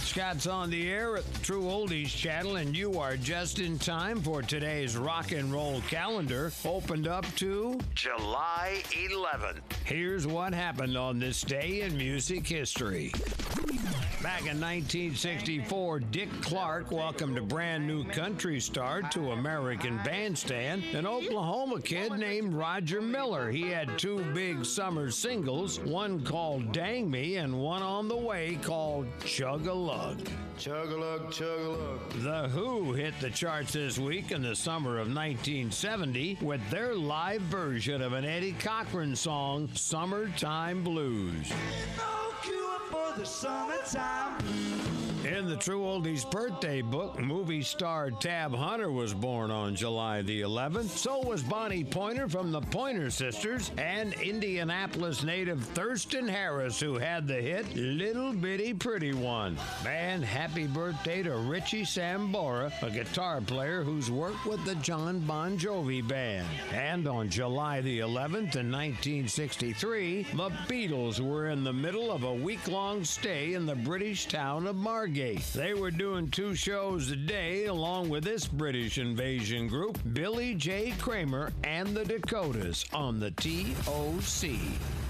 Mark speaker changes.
Speaker 1: Scott's on the air at the True Oldies channel, and you are just in time for today's rock and roll calendar, opened up to July 11th. Here's what happened on this day in music history. Back in 1964, Dick Clark welcomed a brand new country star to American Bandstand, an Oklahoma kid named Roger Miller. He had two big summer singles, one called Dang Me and one on the way called Chug-a-Lug.
Speaker 2: Chug-a-lug, chug-a-lug.
Speaker 1: The Who hit the charts this week in the summer of 1970 with their live version of an Eddie Cochran song, Summertime Blues.
Speaker 3: No cure for the summertime.
Speaker 1: In the True Oldies birthday book, movie star Tab Hunter was born on July the 11th. So was Bonnie Pointer from the Pointer Sisters and Indianapolis native Thurston Harris, who had the hit Little Bitty Pretty One. Man, happy birthday to Richie Sambora, a guitar player who's worked with the John Bon Jovi Band. And on July the 11th in 1963, the Beatles were in the middle of a week-long stay in the British town of Margate. They were doing two shows a day along with this British invasion group, Billy J. Kramer and the Dakotas, on the TOC.